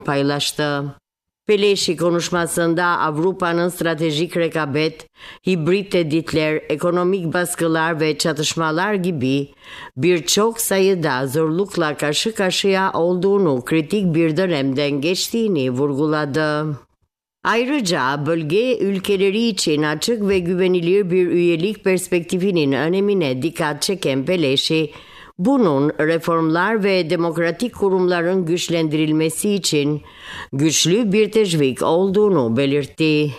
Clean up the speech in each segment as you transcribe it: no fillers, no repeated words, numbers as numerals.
paylaştı. Peleşi konuşmasında Avrupa'nın stratejik rekabet, hibrit tehditler, ekonomik baskılar ve çatışmalar gibi birçok sayıda zorlukla karşı karşıya olduğunu, kritik bir dönemden geçtiğini vurguladı. Ayrıca bölge ülkeleri için açık ve güvenilir bir üyelik perspektifinin önemine dikkat çeken Peleşi, bunun reformlar ve demokratik kurumların güçlendirilmesi için güçlü bir teşvik olduğunu belirtti.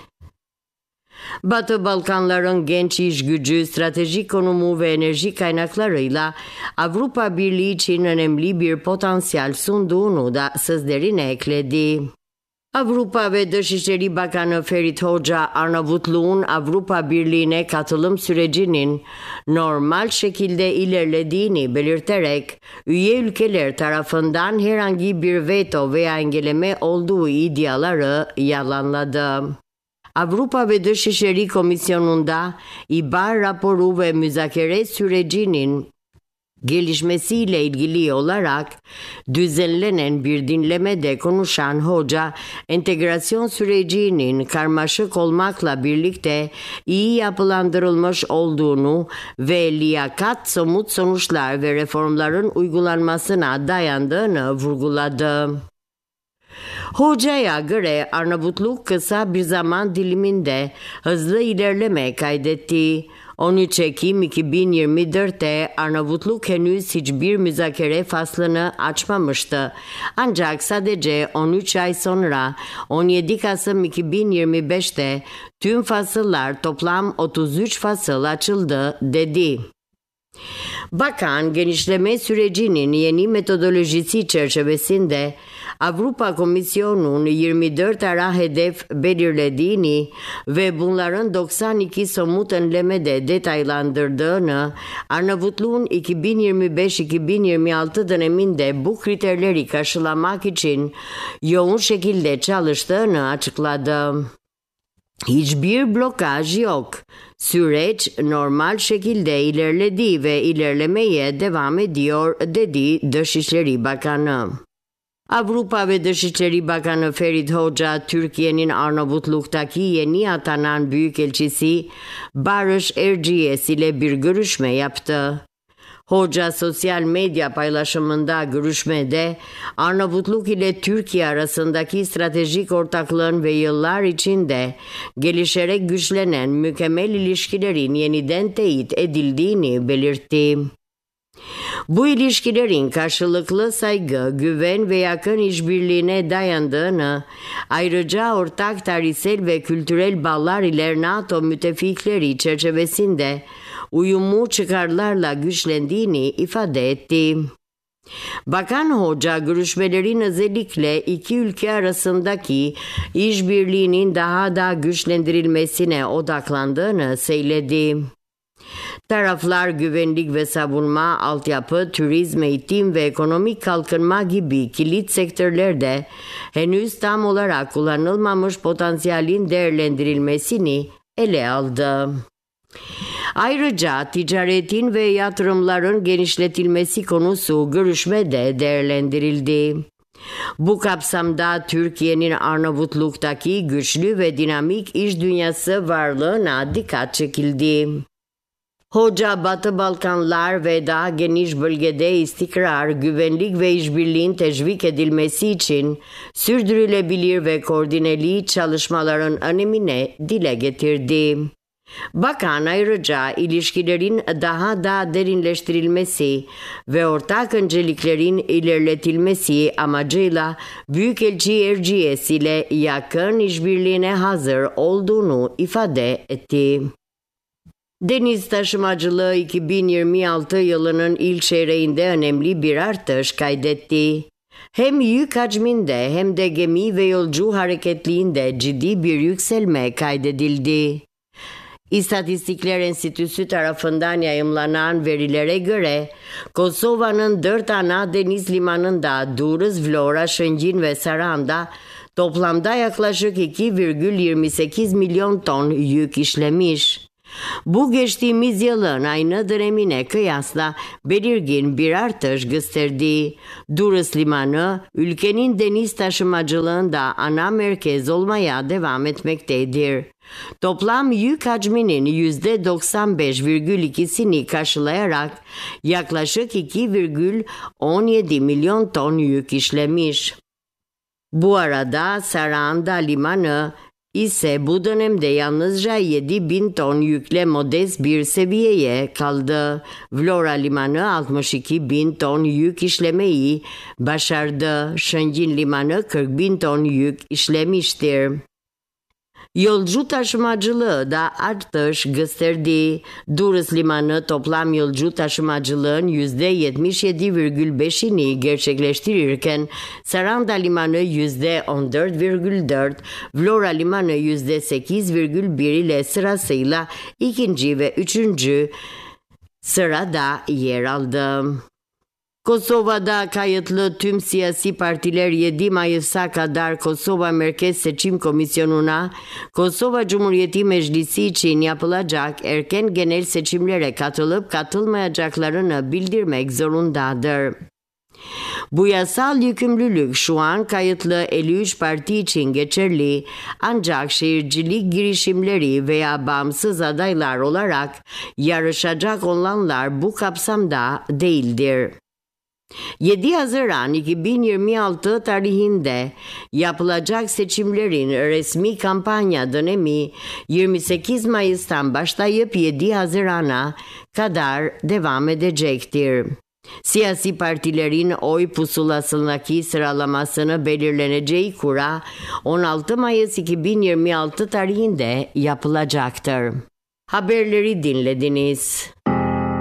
Batı Balkanların genç iş gücü, stratejik konumu ve enerji kaynaklarıyla Avrupa Birliği için önemli bir potansiyel sunduğunu da sözlerine ekledi. Avrupa ve Dışişleri Bakanı Ferit Hoca, Arnavutluğun Avrupa Birliği'ne katılım sürecinin normal şekilde ilerlediğini belirterek, üye ülkeler tarafından herhangi bir veto veya engelleme olduğu iddiaları yalanladı. Avrupa ve Dışişleri Komisyonu'nda İBA raporu ve müzakere sürecinin gelişmesiyle ilgili olarak düzenlenen bir dinlemede konuşan Hoca, entegrasyon sürecinin karmaşık olmakla birlikte iyi yapılandırılmış olduğunu ve liyakat, somut sonuçlar ve reformların uygulanmasına dayandığını vurguladı. Hoca'ya göre Arnavutluk kısa bir zaman diliminde hızlı ilerleme kaydetti. 13 Ekim 2024'te Arnavutluk henüz hiçbir müzakere faslını açmamıştı. Ancak sadece 13 ay sonra 17 Kasım 2025'te tüm fasıllar toplam 33 fasıl açıldı dedi. Bakan, genişleme sürecinin yeni metodolojisi çerçevesinde Avrupa Komisyonu'nun 24 ara hedef belirlediğini ve bunların 92 somut önlemede detaylandırdığını, Arnavutluğun 2025-2026 döneminde bu kriterleri karşılamak için yoğun şekilde çalıştığını açıkladı. Hiçbir blokaj yok. Süreç normal şekilde ilerledi ve ilerlemeye devam ediyor, dedi Dışişleri Bakanı. Avrupa ve Dışişleri Bakanı Ferit Hoca, Türkiye'nin Arnavutluk'taki yeni atanan Büyükelçisi Barış Erciyes ile bir görüşme yaptı. Hoca sosyal medya paylaşımında görüşmede Arnavutluk ile Türkiye arasındaki stratejik ortaklığın ve yıllar içinde gelişerek güçlenen mükemmel ilişkilerin yeniden teyit edildiğini belirtti. Bu ilişkilerin karşılıklı saygı, güven ve yakın işbirliğine dayandığını, ayrıca ortak tarihsel ve kültürel bağlar ile NATO müttefikleri çerçevesinde uyumlu çıkarlarla güçlendiğini ifade etti. Bakan Hoca, görüşmelerin özellikle iki ülke arasındaki işbirliğinin daha da güçlendirilmesine odaklandığını söyledi. Taraflar güvenlik ve savunma, altyapı, turizm, eğitim ve ekonomik kalkınma gibi kilit sektörlerde henüz tam olarak kullanılmamış potansiyelin değerlendirilmesini ele aldı. Ayrıca ticaretin ve yatırımların genişletilmesi konusu görüşmede değerlendirildi. Bu kapsamda Türkiye'nin Arnavutluk'taki güçlü ve dinamik iş dünyası varlığına dikkat çekildi. Hoca, Batı Balkanlar ve daha geniş bölgede istikrar, güvenlik ve işbirliğin teşvik edilmesi için sürdürülebilir ve koordineli çalışmaların önemine dile getirdi. Bakan ayrıca ilişkilerin daha da derinleştirilmesi ve ortak önceliklerin ilerletilmesi amacıyla Büyükelçi Erciyes ile yakın işbirliğine hazır olduğunu ifade etti. Deniz taşımacılığı 2026 yılının ilk çeyreğinde önemli bir artış kaydetti. Hem yük hacminde hem de gemi ve yolcu hareketliğinde ciddi bir yükselme kaydedildi. İstatistikler Enstitüsü tarafından yayımlanan verilere göre Kosova'nın 4 ana deniz limanında Durrës, Vlora, Shëngjin ve Saran'da toplamda yaklaşık 2,28 milyon ton yük işlemiş. Bu geçtiğimiz yılın aynı dönemine kıyasla belirgin bir artış gösterdi. Durrës Limanı, ülkenin deniz taşımacılığında ana merkez olmaya devam etmektedir. Toplam yük hacminin %95,2'sini karşılayarak yaklaşık 2,17 milyon ton yük işlemiş. Bu arada Saranda Limanı ise bu dönemde yalnızca 7.000 ton yükle modest bir seviyeye kaldı. Vlora Limanı 62.000 ton yük işlemeyi başardı. Şengin Limanı 40.000 ton yük işlemiştir. Yolcu taşımacılığı da artış gösterdi. Durrës Limanı toplam yolcu taşımacılığın %77,5'ini gerçekleştirirken Saranda Limanı %14,4, Vlora Limanı %8,1 ile sırasıyla ikinci ve üçüncü sırada yer aldı. Kosova'da kayıtlı tüm siyasi partiler 7 Mayıs'a kadar Kosova Merkez Seçim Komisyonu'na Kosova Cumhuriyeti Meclisi için yapılacak erken genel seçimlere katılıp katılmayacaklarını bildirmek zorundadır. Bu yasal yükümlülük şu an kayıtlı 53 parti için geçerli, ancak şehircilik girişimleri veya bağımsız adaylar olarak yarışacak olanlar bu kapsamda değildir. 7 Haziran 2026 tarihinde yapılacak seçimlerin resmi kampanya dönemi 28 Mayıs'tan başlayıp 7 Haziran'a kadar devam edecektir. Siyasi partilerin oy pusulasındaki sıralamasını belirleneceği kura 16 Mayıs 2026 tarihinde yapılacaktır. Haberleri dinlediniz.